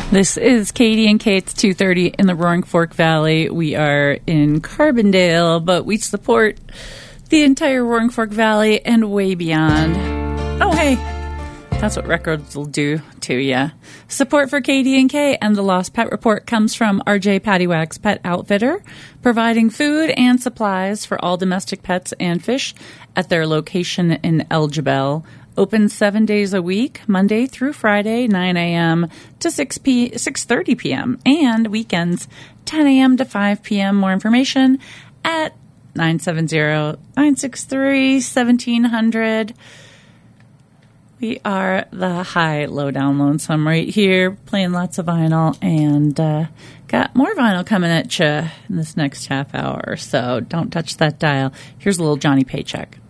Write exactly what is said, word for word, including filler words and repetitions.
This is Katie and Kate's two thirty in the Roaring Fork Valley. We are in Carbondale, but we support the entire Roaring Fork Valley and way beyond. Oh, hey. That's what records will do to you. Support for Katie and Kay and the Lost Pet Report comes from R J Paddywhack's Pet Outfitter, providing food and supplies for all domestic pets and fish at their location in Elgibel. Open seven days a week, Monday through Friday, nine a.m. to six thirty p.m. and weekends, ten a.m. to five p.m. More information at nine seven zero, nine six three, one seven zero zero. We are the High Lowdown Lonesome right here, playing lots of vinyl, and uh, got more vinyl coming at you in this next half hour, so don't touch that dial. Here's a little Johnny Paycheck.